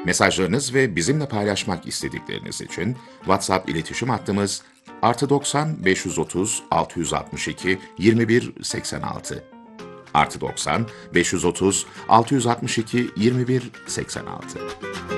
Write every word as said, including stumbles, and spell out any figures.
Mesajlarınız ve bizimle paylaşmak istedikleriniz için WhatsApp iletişim hattımız artı doksan beş yüz otuz altı yüz altmış iki yirmi bir seksen altı artı doksan beş yüz otuz altı yüz altmış iki yirmi bir seksen altı.